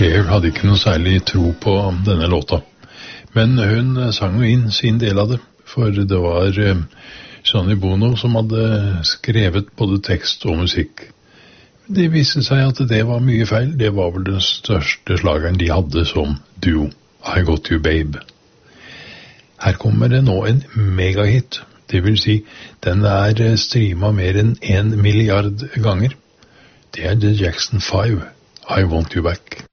Cher hadde ikke noe særlig tro på denne låta. Men hun sang jo inn sin del av det, for det var Sonny Bono som hadde skrevet både tekst og musikk. Det viste seg at det var mye feil. Det var vel den største slageren de hadde som duo, I Got You Babe. Her kommer det nå en megahit. Det vil si, den streamet mer enn 1 milliard ganger. Det The Jackson 5, I Want You Back.